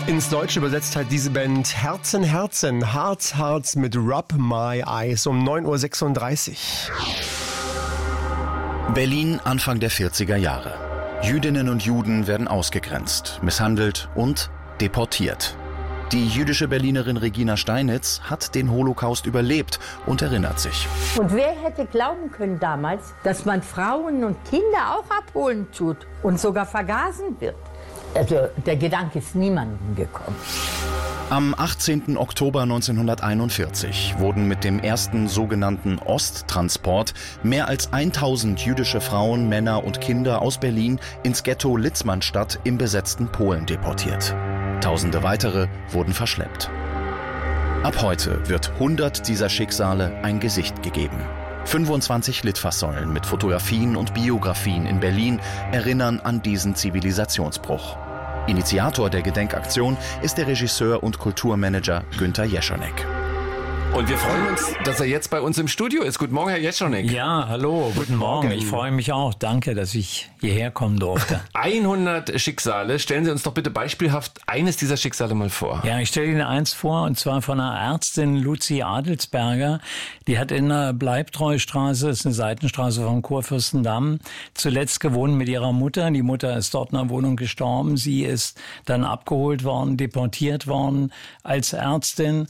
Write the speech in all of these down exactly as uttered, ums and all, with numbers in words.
Ins Deutsche übersetzt hat diese Band Herzen, Herzen, Hearts, Hearts mit Rub My Eyes um neun Uhr sechsunddreißig. Berlin Anfang der vierziger Jahre. Jüdinnen und Juden werden ausgegrenzt, misshandelt und deportiert. Die jüdische Berlinerin Regina Steinitz hat den Holocaust überlebt und erinnert sich. Und wer hätte glauben können damals, dass man Frauen und Kinder auch abholen tut und sogar vergasen wird? Also der Gedanke ist niemandem gekommen. Am achtzehnten Oktober neunzehnhunderteinundvierzig wurden mit dem ersten sogenannten Osttransport mehr als tausend jüdische Frauen, Männer und Kinder aus Berlin ins Ghetto Litzmannstadt im besetzten Polen deportiert. Tausende weitere wurden verschleppt. Ab heute wird hundert dieser Schicksale ein Gesicht gegeben. fünfundzwanzig Litfaßsäulen mit Fotografien und Biografien in Berlin erinnern an diesen Zivilisationsbruch. Initiator der Gedenkaktion ist der Regisseur und Kulturmanager Günter Jeschonek. Und wir freuen uns, dass er jetzt bei uns im Studio ist. Guten Morgen, Herr Jeschonek. Ja, hallo, guten Morgen. Ich freue mich auch. Danke, dass ich hierher kommen durfte. hundert Schicksale. Stellen Sie uns doch bitte beispielhaft eines dieser Schicksale mal vor. Ja, ich stelle Ihnen eins vor, und zwar von einer Ärztin, Luzi Adelsberger. Die hat in der Bleibtreustraße, das ist eine Seitenstraße vom Kurfürstendamm, zuletzt gewohnt mit ihrer Mutter. Die Mutter ist dort in der Wohnung gestorben. Sie ist dann abgeholt worden, deportiert worden als Ärztin.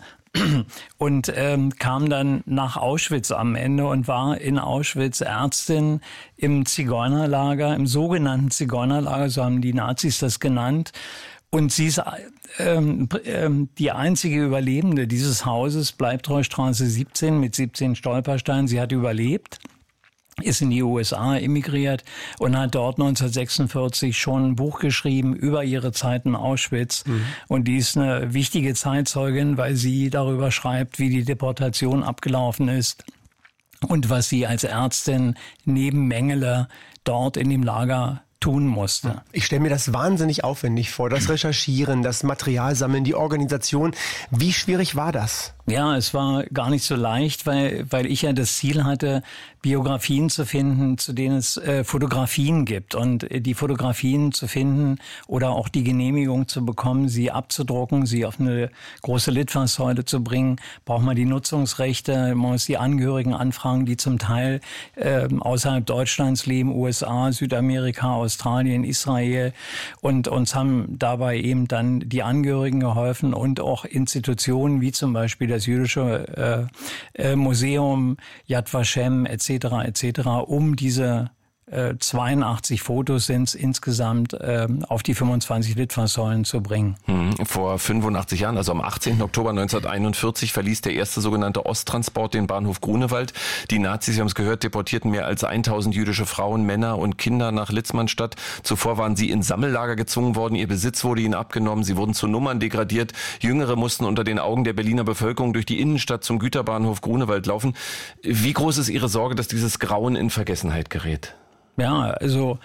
Und ähm, kam dann nach Auschwitz am Ende und war in Auschwitz Ärztin im Zigeunerlager, im sogenannten Zigeunerlager, so haben die Nazis das genannt. Und sie ist ähm, ähm, die einzige Überlebende dieses Hauses, Bleibtreustraße siebzehn mit siebzehn Stolpersteinen. Sie hat überlebt, ist in die U S A emigriert und hat dort neunzehnhundertsechsundvierzig schon ein Buch geschrieben über ihre Zeit in Auschwitz. Mhm. Und die ist eine wichtige Zeitzeugin, weil sie darüber schreibt, wie die Deportation abgelaufen ist und was sie als Ärztin neben Mengele dort in dem Lager tun musste. Ich stelle mir das wahnsinnig aufwendig vor, das Recherchieren, das Material sammeln, die Organisation. Wie schwierig war das? Ja, es war gar nicht so leicht, weil, weil ich ja das Ziel hatte, Biografien zu finden, zu denen es äh, Fotografien gibt. Und äh, die Fotografien zu finden oder auch die Genehmigung zu bekommen, sie abzudrucken, sie auf eine große Litfaßsäule zu bringen, braucht man die Nutzungsrechte, man muss die Angehörigen anfragen, die zum Teil äh, außerhalb Deutschlands leben, U S A, Südamerika, Australien, Israel. Und uns haben dabei eben dann die Angehörigen geholfen und auch Institutionen wie zum Beispiel das jüdische äh, äh, Museum, Yad Vashem et cetera et cetera, um diese äh, zweiundachtzig Fotos sind es insgesamt äh, auf die fünfundzwanzig Litfaßsäulen zu bringen. Hm, vor fünfundachtzig Jahren, also am achtzehnten Oktober neunzehnhunderteinundvierzig, verließ der erste sogenannte Osttransport den Bahnhof Grunewald. Die Nazis, Sie haben es gehört, deportierten mehr als tausend jüdische Frauen, Männer und Kinder nach Litzmannstadt. Zuvor waren sie in Sammellager gezwungen worden, ihr Besitz wurde ihnen abgenommen, sie wurden zu Nummern degradiert. Jüngere mussten unter den Augen der Berliner Bevölkerung durch die Innenstadt zum Güterbahnhof Grunewald laufen. Wie groß ist Ihre Sorge, dass dieses Grauen in Vergessenheit gerät? Ja, also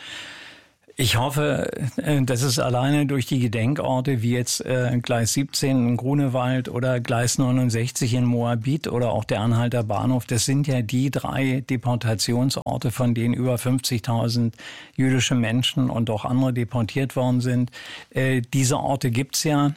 ich hoffe, dass es alleine durch die Gedenkorte wie jetzt äh, Gleis siebzehn in Grunewald oder Gleis neunundsechzig in Moabit oder auch der Anhalter Bahnhof, das sind ja die drei Deportationsorte, von denen über fünfzigtausend jüdische Menschen und auch andere deportiert worden sind. Äh, diese Orte gibt's ja.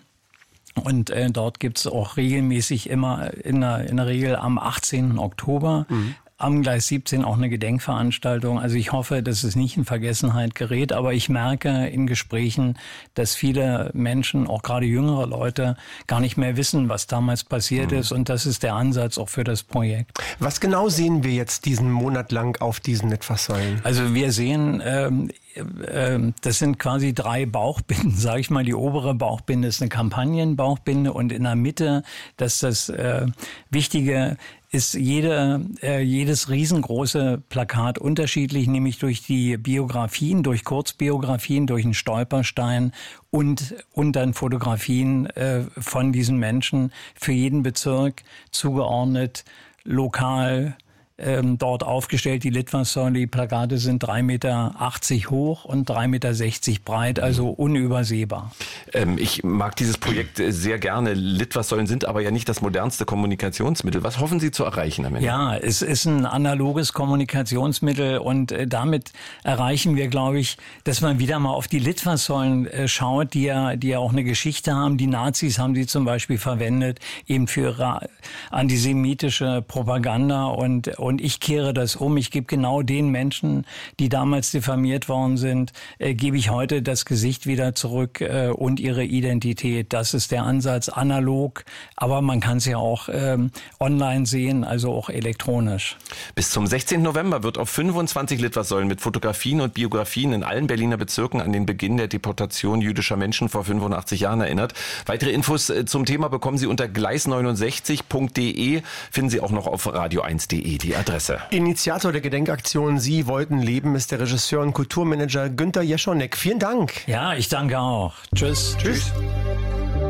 Und äh, dort gibt's auch regelmäßig immer in der, in der Regel am achtzehnten Oktober mhm. am Gleis siebzehn auch eine Gedenkveranstaltung. Also ich hoffe, dass es nicht in Vergessenheit gerät, aber ich merke in Gesprächen, dass viele Menschen, auch gerade jüngere Leute, gar nicht mehr wissen, was damals passiert mhm. ist. Und das ist der Ansatz auch für das Projekt. Was genau sehen wir jetzt diesen Monat lang auf diesen Litfaßsäulen? Also wir sehen, ähm, äh, das sind quasi drei Bauchbinden, sage ich mal. Die obere Bauchbinde ist eine Kampagnenbauchbinde und in der Mitte, das ist das äh, Wichtige, ist jede, äh, jedes riesengroße Plakat unterschiedlich, nämlich durch die Biografien, durch Kurzbiografien, durch einen Stolperstein und, und dann Fotografien äh, von diesen Menschen für jeden Bezirk zugeordnet, lokal, ähm, dort aufgestellt. Die Litfaßsäule, die Plakate sind drei Meter achtzig hoch und drei Meter sechzig breit, also unübersehbar. Ähm, ich mag dieses Projekt sehr gerne. Litfaßsäulen sind aber ja nicht das modernste Kommunikationsmittel. Was hoffen Sie zu erreichen am Ende? Ja, es ist ein analoges Kommunikationsmittel und äh, damit erreichen wir, glaube ich, dass man wieder mal auf die Litfaßsäulen äh, schaut, die ja, die ja auch eine Geschichte haben. Die Nazis haben sie zum Beispiel verwendet, eben für ihre antisemitische Propaganda und, und ich kehre das um. Ich gebe genau den Menschen, die damals diffamiert worden sind, äh, gebe ich heute das Gesicht wieder zurück äh, und ihre Identität. Das ist der Ansatz, analog, aber man kann es ja auch ähm, online sehen, also auch elektronisch. Bis zum sechzehnten November wird auf fünfundzwanzig Litfaßsäulen mit Fotografien und Biografien in allen Berliner Bezirken an den Beginn der Deportation jüdischer Menschen vor fünfundachtzig Jahren erinnert. Weitere Infos zum Thema bekommen Sie unter gleis neunundsechzig punkt de. Finden Sie auch noch auf radio eins punkt de die Adresse. Initiator der Gedenkaktion Sie wollten leben ist der Regisseur und Kulturmanager Günter Jeschonek. Vielen Dank. Ja, ich danke auch. Tschüss. Tschüss.